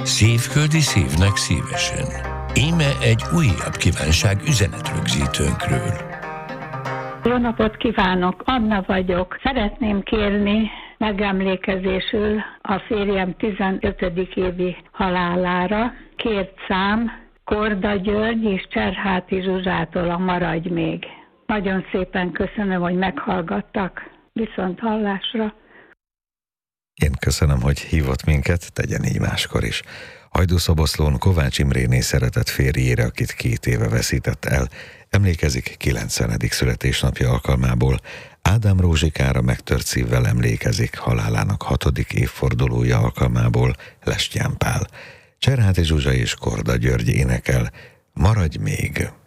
Szívföldi szívnek szívesen. Íme egy újabb kívánság üzenetrögzítőnkről. Jó napot kívánok, Anna vagyok. Szeretném kérni megemlékezésül a férjem 15. évi halálára. Kért szám Korda György és Cserháti Zsuzsától a Maradj még. Nagyon szépen köszönöm, hogy meghallgattak. Viszont hallásra. Én köszönöm, hogy hívott minket, tegyen így máskor is. Hajdúszoboszlón Kovács Imréné szeretett férjére, akit 2 éve veszített el, emlékezik 90. születésnapja alkalmából. Ádám Rózsikára megtört szívvel emlékezik halálának 6. évfordulója alkalmából Lestján Pál. Cserháti Zsuzsa és Korda György énekel Maradj még!